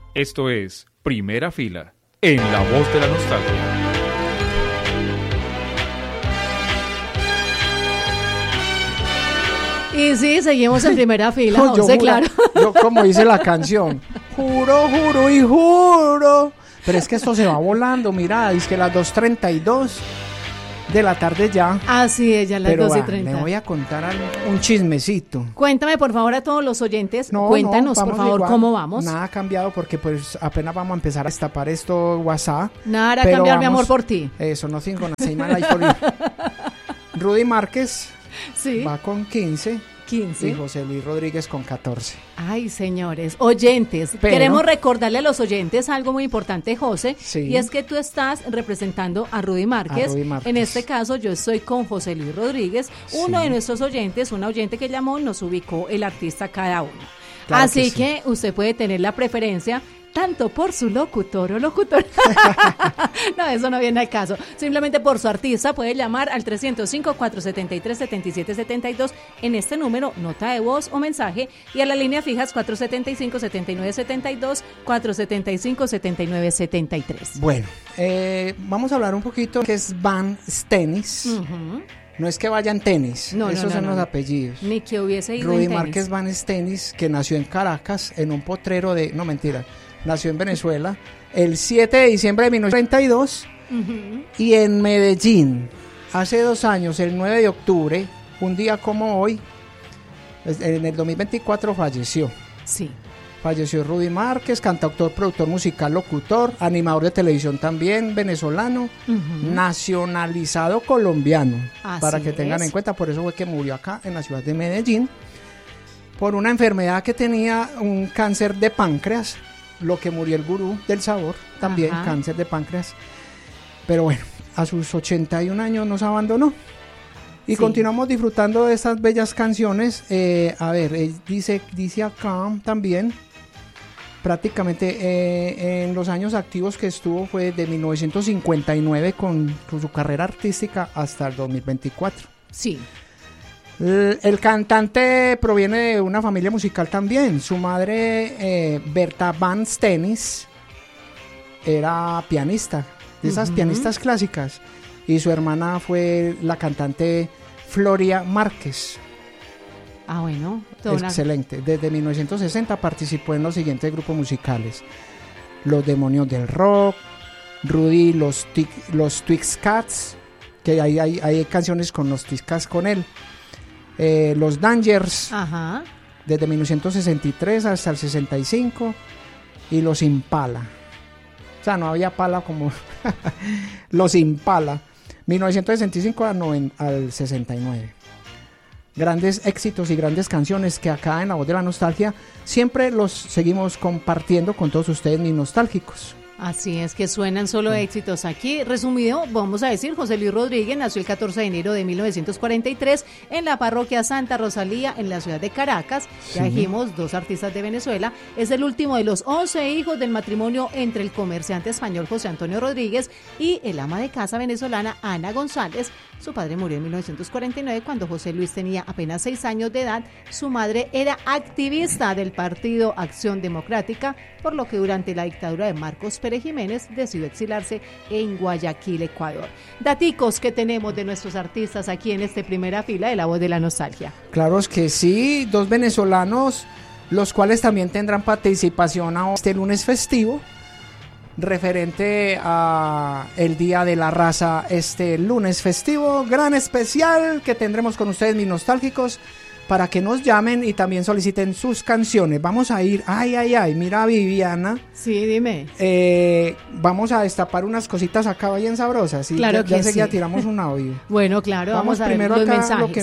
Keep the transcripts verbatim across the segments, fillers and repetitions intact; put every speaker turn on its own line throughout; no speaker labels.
Esto es Primera Fila, en La Voz de la Nostalgia.
Y sí, seguimos en primera fila,
No, yo
José,
juro,
claro.
Yo, como dice la canción, juro, juro y juro. Pero es que esto se va volando, mira, es que las dos treinta y dos de la tarde ya.
Así es, ya las
Pero
doce y
va,
treinta.
me voy a contar algo, un chismecito.
Cuéntame, por favor, a todos los oyentes,
No,
cuéntanos,
no,
por
vamos
favor,
igual.
cómo vamos.
Nada ha cambiado porque pues apenas vamos a empezar a destapar esto WhatsApp.
Nada hará
pero
cambiar mi
vamos-
amor por ti.
Eso, nothing gonna say my life for you. Rudy Márquez
Sí,
va con quince y
quince.
José Luis Rodríguez con catorce.
Ay, señores, oyentes,
Pero-
queremos recordarle a los oyentes algo muy importante, José,
Sí.
y es que tú estás representando a Rudy Márquez.
A Rudy Márquez.
En este caso, yo estoy con José Luis Rodríguez. Uno
Sí.
de nuestros oyentes, una oyente que llamó, nos ubicó el artista cada uno.
Claro
Así
que sí.
que usted puede tener la preferencia tanto por su locutor o locutor. No, eso no viene al caso. Simplemente por su artista puede llamar al trescientos cinco, cuatrocientos setenta y tres, setenta y siete setenta y dos en este número, nota de voz o mensaje, y a la línea fijas cuatrocientos setenta y cinco, setenta y nueve setenta y dos, cuatrocientos setenta y cinco, setenta y nueve setenta y tres.
Bueno, eh, vamos a hablar un poquito que es Van Stennis.
Ujú.
No es que vayan tenis,
No, no,
esos
no,
son
no,
los
no.
apellidos.
Ni que hubiese ido
Rudy
en tenis.
Márquez Van Stennis, que nació en Caracas, en un potrero de... No, mentira. Nació en Venezuela el siete de diciembre de mil novecientos treinta y dos
Ujú.
y en Medellín, hace dos años, el nueve de octubre, un día como hoy, es- en el dos mil veinticuatro falleció.
Sí.
Falleció Rudy Márquez, cantautor, productor musical, locutor, animador de televisión también, venezolano,
Ujú.
nacionalizado colombiano,
Así
para que tengan
es.
en cuenta, por eso fue que murió acá en la ciudad de Medellín, por una enfermedad que tenía un cáncer de páncreas, lo que murió el gurú del sabor, también
Ajá.
cáncer de páncreas, pero bueno, a sus ochenta y un años nos abandonó. Y
Sí.
continuamos disfrutando de estas bellas canciones. Eh, a ver, eh, dice, dice acá también, prácticamente eh, en los años activos que estuvo fue de mil novecientos cincuenta y nueve con, con su carrera artística hasta el dos mil veinticuatro.
Sí.
El, el cantante proviene de una familia musical también. Su madre, eh, Berta Van Stennis, era pianista, de esas
Ujú.
pianistas clásicas. Y su hermana fue la cantante Floria Márquez.
Ah, bueno. toda una-
Excelente. Desde mil novecientos sesenta participó en los siguientes grupos musicales: Los Demonios del Rock, Rudy, los, Tic- los Twix Cats, que hay, hay, hay canciones con los Twix Cats con él. Eh, los Dangers,
Ajá.
desde mil novecientos sesenta y tres hasta el sesenta y cinco. Y los Impala. O sea, no había pala como... los Impala. mil novecientos sesenta y cinco al, noven- al sesenta y nueve. Grandes éxitos y grandes canciones que acá en La Voz de la Nostalgia siempre los seguimos compartiendo con todos ustedes, mis nostálgicos.
Así es, que suenan solo éxitos aquí. Resumido, vamos a decir, José Luis Rodríguez nació el catorce de enero de mil novecientos cuarenta y tres en la parroquia Santa Rosalía, en la ciudad de Caracas. Ya
Sí.
dijimos, dos artistas de Venezuela. Es el último de los once hijos del matrimonio entre el comerciante español José Antonio Rodríguez y el ama de casa venezolana Ana González. Su padre murió en mil novecientos cuarenta y nueve cuando José Luis tenía apenas seis años de edad. Su madre era activista del partido Acción Democrática, por lo que durante la dictadura de Marcos Pérez Jiménez decidió exilarse en Guayaquil, Ecuador. Daticos que tenemos de nuestros artistas aquí en esta primera fila de La Voz de la Nostalgia.
Claro es que sí, dos venezolanos, los cuales también tendrán participación a este lunes festivo, referente a el Día de la Raza, este lunes festivo, gran especial que tendremos con ustedes, mis nostálgicos, para que nos llamen y también soliciten sus canciones. Vamos a ir, ay, ay, ay, mira Viviana,
Sí, dime.
eh, vamos a destapar unas cositas acá bien sabrosas, y
Claro
ya, ya
que
enseguida
sí.
tiramos un audio.
Bueno, claro, vamos,
Vamos
a ver
primero
los
acá
mensajes.
lo que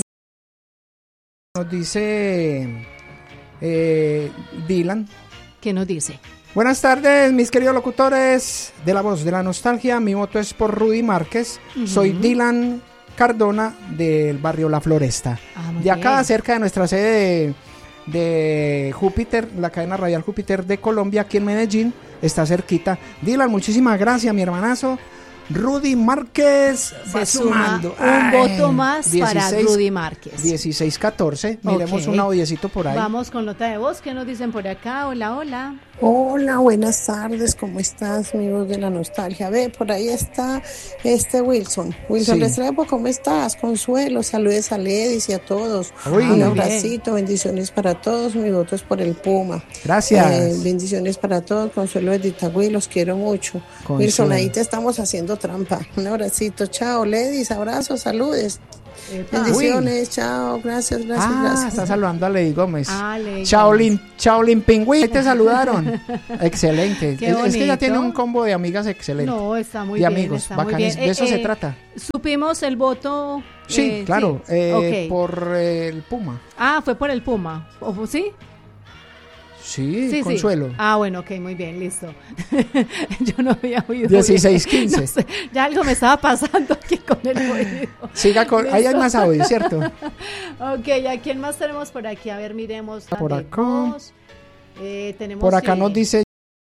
nos dice eh, Dylan.
¿Qué nos dice?
Buenas tardes, mis queridos locutores de La Voz de la Nostalgia. Mi voto es por Rudy Márquez.
Ujú.
Soy Dylan Cardona del barrio La Floresta.
Ah, muy
De acá,
bien.
cerca de nuestra sede de, de Júpiter, la cadena radial Júpiter de Colombia, aquí en Medellín, está cerquita. Dylan, muchísimas gracias, mi hermanazo. Rudy Márquez
Se
va
suma
sumando.
un
Ay,
voto más para
dieciséis
Rudy Márquez.
dieciséis catorce. Miremos
Ok.
un audiecito por ahí.
Vamos con nota de voz. ¿Qué nos dicen por acá? Hola, hola.
Hola, buenas tardes, ¿cómo estás, amigos de la nostalgia? Ve, por ahí está este Wilson. Wilson
Sí.
Restrepo, ¿cómo estás? Consuelo, saludes a Ledis y a todos.
Uy.
Un
Muy
abracito, bendiciones para todos, mi voto es por el Puma.
Gracias.
Eh, bendiciones para todos, Consuelo de Itagüí, los quiero mucho.
Consuelo.
Wilson, ahí te estamos haciendo trampa. Un abracito, chao, Ledis, abrazos, saludes.
Epa.
Bendiciones, chao, gracias, gracias,
Ah,
gracias.
está saludando a Lady Gómez.
Ah, Lady
Chaolin, Chaolin Pingüí, te saludaron. Excelente.
Qué
Es, es que ya
bonito.
tiene un combo de amigas excelente.
No, está muy
y
bien.
amigos,
está muy
bacanísimo.
bien.
De eso
Eh,
se
eh,
trata.
Supimos el voto.
Sí,
eh,
claro.
sí.
eh,
Ok.
Por eh, el Puma.
Ah, fue por el Puma. ¿O- ¿Sí?
Sí,
Sí,
Consuelo.
sí. Ah, bueno, ok, muy bien, listo. Yo no había oído.
dieciséis
bien.
quince.
No sé, ya algo me estaba pasando aquí con el oído.
Siga con. Ahí hay
Listo.
más audio, ¿cierto?
Ok, ¿a quién más tenemos por aquí? A ver, miremos.
Por
de
acá.
voz. Eh, tenemos,
Por acá
sí.
nos dice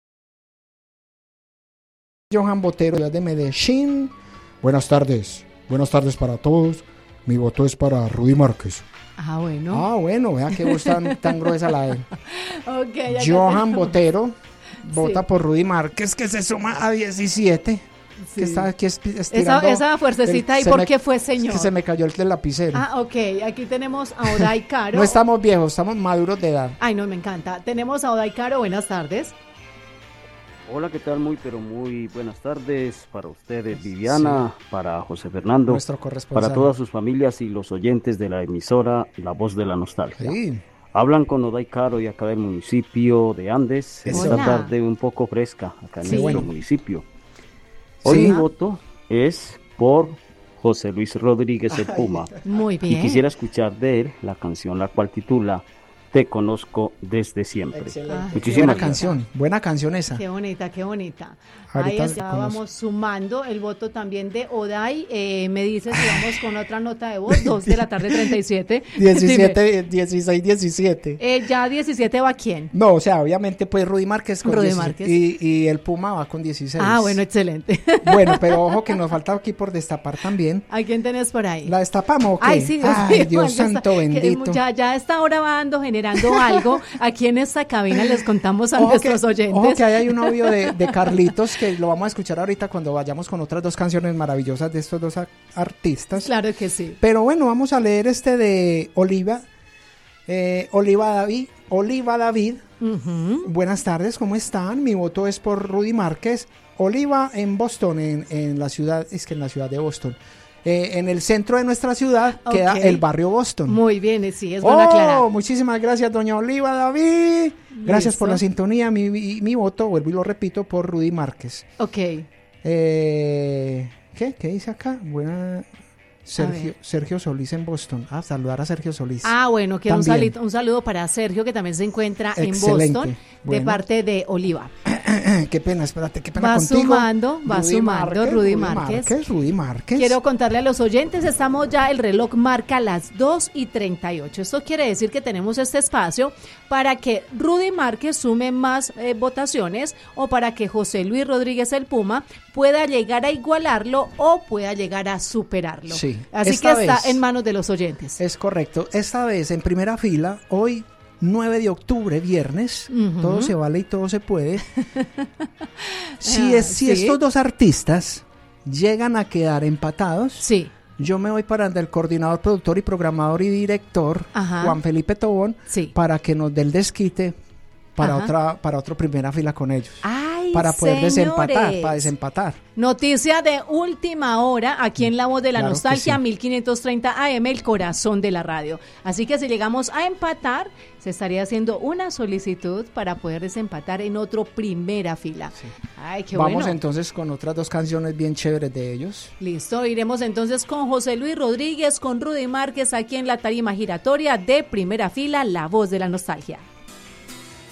Johan Botero, ciudad de Medellín. Buenas tardes. Buenas tardes para todos. Mi voto es para Rudy Márquez.
Ah, bueno.
Ah, bueno, vea qué voz tan, tan gruesa la de
Ok, acá
Johan
tenemos-
Botero. Vota
Sí.
por Rudy Márquez, que se suma a diecisiete.
Sí.
Que está aquí espi-
Esa,
estirando.
esa fuercecita,
el-
¿y
se
por
me-
qué fue,
Es
señor?
que se me cayó el del lapicero.
Ah, ok, aquí tenemos a Oday Caro.
No estamos viejos, estamos maduros de edad.
Ay, no, me encanta. Tenemos a Oday Caro, buenas tardes.
Hola, ¿qué tal? Muy, pero muy buenas tardes para ustedes, Viviana, para José Fernando,
Nuestro corresponsal.
para todas sus familias y los oyentes de la emisora La Voz de la Nostalgia.
Sí.
Hablan con Oday Caro y acá del municipio de Andes.
Eso.
Esta
Hola.
tarde un poco fresca acá en
Sí.
nuestro
Bueno.
municipio. Hoy
Sí.
mi voto es por José Luis Rodríguez el Puma.
Muy
Y
bien.
quisiera escuchar de él la canción la cual titula Te conozco desde siempre.
Excelente.
Ah,
Muchísimas
Buena
gracias.
canción, buena canción esa.
Qué bonita, qué bonita.
Ahorita
Ahí estábamos sumando el voto también de Oday. Eh, me dice si vamos con otra nota de voz, dos de la tarde treinta y siete. Dime,
diecisiete, dieciséis, diecisiete.
eh, ya diecisiete va quién.
No, o sea, obviamente pues Rudy Márquez con
Rudy
dieciséis,
Márquez.
Y, y el Puma va con dieciséis.
Ah, bueno, excelente.
Bueno, pero ojo que nos falta aquí por destapar también.
¿A quién tenés por ahí?
¿La destapamos o qué?
Ay, sí, Dios
Ay,
mío,
Dios
ya está-
santo
que,
bendito.
Ya, ya está ahora ando generando algo. Aquí en esta cabina les contamos a
Ojo
nuestros
que,
oyentes.
ojo que ahí hay un audio de, de Carlitos que lo vamos a escuchar ahorita cuando vayamos con otras dos canciones maravillosas de estos dos a- artistas.
Claro que sí.
Pero bueno, vamos a leer este de Oliva. Eh, Oliva David. Oliva David.
Ujú.
Buenas tardes, ¿cómo están? Mi voto es por Rudy Márquez. Oliva en Boston, en, en la ciudad, es que en la ciudad de Boston. Eh, en el centro de nuestra ciudad queda
Ok.
el barrio Boston.
Muy bien, sí, es bueno aclarar.
Oh, muchísimas gracias, doña Oliva David. Gracias por
Listo.
la sintonía. Mi, mi, mi voto, vuelvo y lo repito, por Rudy Márquez.
Ok.
Eh, ¿Qué? ¿Qué dice acá? Buena. Sergio,
ver.
Sergio Solís en Boston. Ah, saludar a Sergio Solís.
Ah, bueno, quiero un,
También.
salito- un saludo para Sergio, que también se encuentra en
Excelente.
Boston, de
Bueno.
parte de Oliva.
Qué pena, espérate, qué pena
Va
contigo.
sumando, va sumando Rudy Márquez.
Rudy Márquez.
Quiero contarle a los oyentes, estamos ya, el reloj marca las dos y treinta y ocho. Esto quiere decir que tenemos este espacio para que Rudy Márquez sume más eh, votaciones o para que José Luis Rodríguez el Puma pueda llegar a igualarlo o pueda llegar a superarlo.
Sí,
Así
esta
que está
vez-
en manos de los oyentes.
Es correcto. Esta vez en primera fila, hoy nueve de octubre, viernes,
Ujú.
todo se vale y todo se puede. si
Ah,
es, si
sí.
estos dos artistas llegan a quedar empatados,
Sí,
yo me voy para el del coordinador, productor y programador y director,
Ajá.
Juan Felipe Tobón,
sí.
para que nos dé el desquite para
Ajá.
otra para otra primera fila con ellos.
Ay,
Para poder desempatar,
señores.
para desempatar.
Noticia de última hora aquí en La Voz de la
Claro que
Nostalgia,
sí.
mil quinientos treinta A M, el corazón de la radio. Así que si llegamos a empatar, se estaría haciendo una solicitud para poder desempatar en otro primera fila. Ay, qué
Vamos
bueno.
entonces con otras dos canciones bien chéveres de ellos.
Listo, iremos entonces con José Luis Rodríguez, con Rudy Márquez aquí en la tarima giratoria de primera fila, La Voz de la Nostalgia.